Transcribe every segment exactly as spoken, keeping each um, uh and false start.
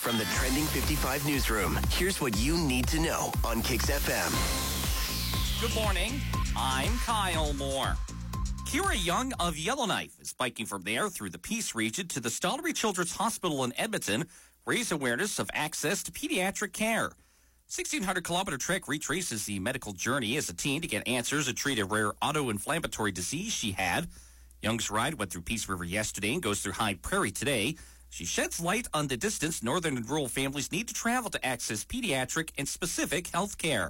From the Trending fifty-five newsroom, here's what you need to know on Kix F M. Good morning. I'm Kyle Moore. Kira Young of Yellowknife is biking from there through the Peace region to the Stollery Children's Hospital in Edmonton, raise awareness of access to pediatric care. sixteen hundred kilometer trek retraces the medical journey as a teen to get answers and treat a rare autoinflammatory disease she had. Young's ride went through Peace River yesterday and goes through High Prairie today. She sheds light on the distance northern and rural families need to travel to access pediatric and specific health care.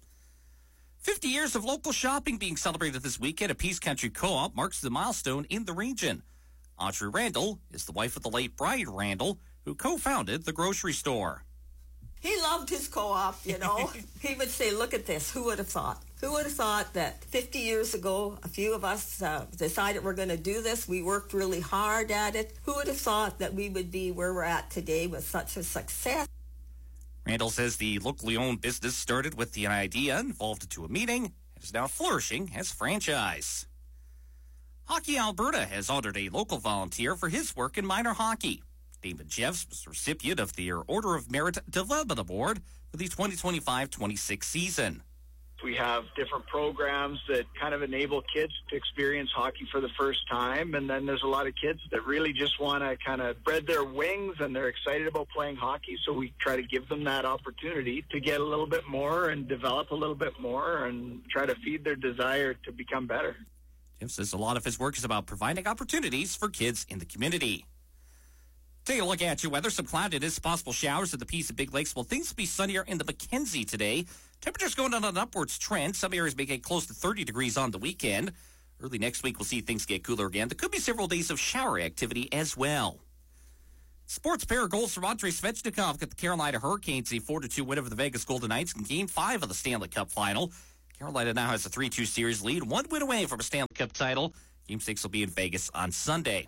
fifty years of local shopping being celebrated this weekend at Peace Country Co-op marks the milestone in the region. Audrey Randall is the wife of the late Brian Randall, who co-founded the grocery store. He loved his co-op, you know. He would say, look at this, who would have thought? Who would have thought that fifty years ago, a few of us uh, decided we're going to do this. We worked really hard at it. Who would have thought that we would be where we're at today with such a success? Randall says the locally owned business started with the idea, evolved into a meeting, and is now flourishing as franchise. Hockey Alberta has honored a local volunteer for his work in minor hockey. David Jeffs was the recipient of the Order of Merit Development Award for the twenty twenty-five twenty-six season. We have different programs that kind of enable kids to experience hockey for the first time, and then there's a lot of kids that really just want to kind of spread their wings and they're excited about playing hockey, so we try to give them that opportunity to get a little bit more and develop a little bit more and try to feed their desire to become better. Jeff says a lot of his work is about providing opportunities for kids in the community. Take a look at your weather. Some cloudiness, possible showers at the Peace and Big Lakes. Well, things will be sunnier in the Mackenzie today. Temperatures going on an upwards trend. Some areas may get close to thirty degrees on the weekend. Early next week, we'll see things get cooler again. There could be several days of shower activity as well. Sports pair of goals from Andrei Svechnikov got the Carolina Hurricanes a four to two win over the Vegas Golden Knights in Game five of the Stanley Cup Final. Carolina now has a three two series lead, one win away from a Stanley Cup title. Game six will be in Vegas on Sunday.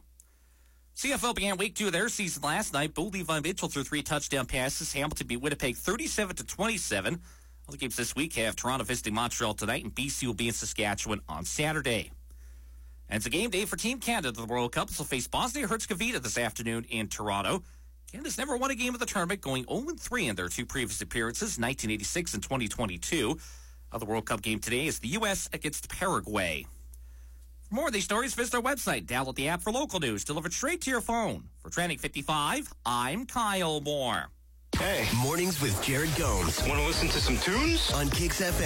C F L began week two of their season last night. Bo Levi Mitchell threw three touchdown passes. Hamilton beat Winnipeg thirty-seven to twenty-seven. Other games this week have Toronto visiting Montreal tonight, and B C will be in Saskatchewan on Saturday. And it's a game day for Team Canada. The World Cup will face Bosnia-Herzegovina this afternoon in Toronto. Canada's never won a game of the tournament, going oh and three in their two previous appearances, nineteen eighty-six and twenty twenty-two. Other World Cup game today is the U S against Paraguay. For more of these stories, visit our website. Download the app for local news delivered straight to your phone. For Trending fifty-five, I'm Kyle Moore. Hey. Mornings with Jared Gomes. Want to listen to some tunes? On Kix F M.